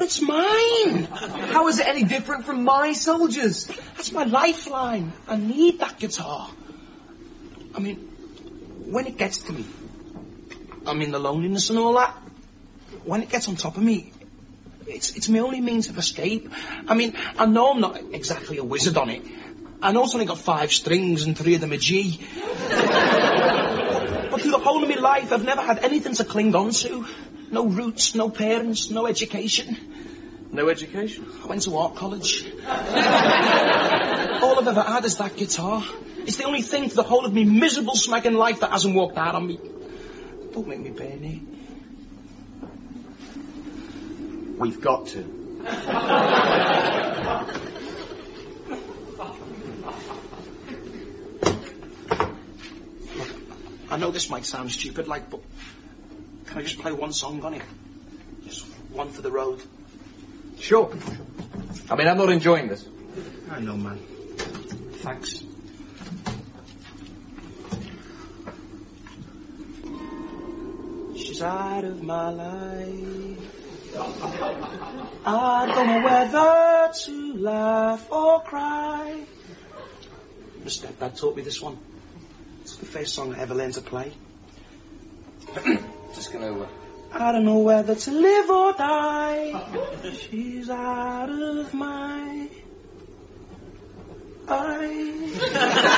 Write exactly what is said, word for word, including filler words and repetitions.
it's mine. How is it any different from my soldiers? That's my lifeline. I need that guitar. I mean, when it gets to me, I mean the loneliness and all that, when it gets on top of me, it's, it's my only means of escape. I mean, I know I'm not exactly a wizard on it. I know it's only got five strings and three of them a G. But through the whole of my life, I've never had anything to cling on to. No roots, no parents, no education. No education? I went to art college. All I've ever had is that guitar. It's the only thing for the whole of me miserable smacking life that hasn't walked out on me. Don't make me burn it. We've got to. I know this might sound stupid, like, but can I just play one song on it? Just one for the road. Sure. I mean, I'm not enjoying this. I know, man. Thanks. She's out of my life. I don't know whether to laugh or cry. My stepdad taught me this one. It's the first song I ever learned to play. Just gonna... Uh... I don't know whether to live or die. She's out of my eyes.